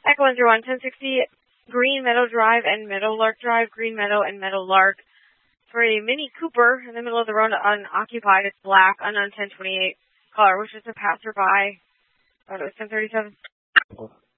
Echo 101, 1060 Green Meadow Drive and Meadowlark Drive, Green Meadow and Meadowlark. For a Mini Cooper in the middle of the road, unoccupied. It's black, unknown 1028. Caller wishes to pass her by. It was 1037.